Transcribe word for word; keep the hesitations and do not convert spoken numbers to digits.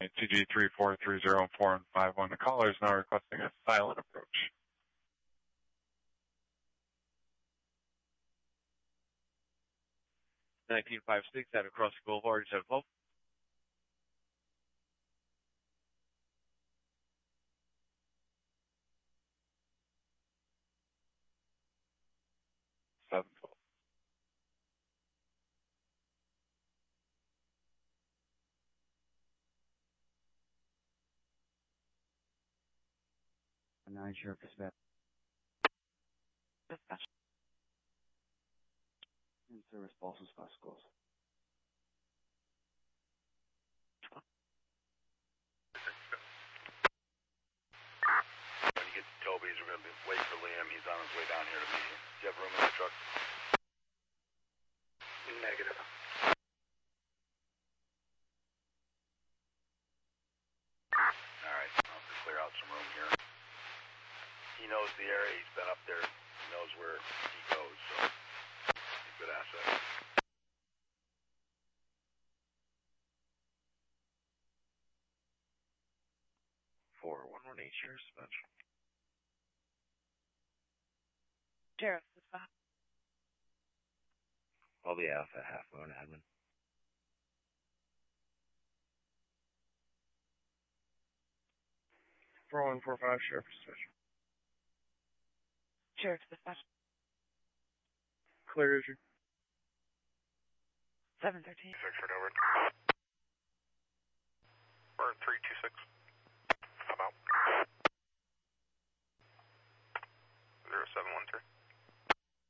T G three four three zero four and five one. The caller is now requesting a silent approach. nineteen five six out across the boulevard, seven twelve. seven twelve. nine Sheriff Dispatch. Dispatch. In service, Boston Bicycles. When you get to Toby's, we're going to wait for Liam. He's on his way down here to meet you. Do you have room in the truck? Negative. All right, I'll have to clear out some room here. He knows the area. He's been up there. He knows where he goes, so he's a good asset. four one one eight Sheriff's Dispatch. Sheriff Dispatch. I'll be Alpha Half Moon Admin. four one four five Sheriff Dispatch. Sheriff Dispatch. Clear issue. seven thirteen. six, over. Burn three two six.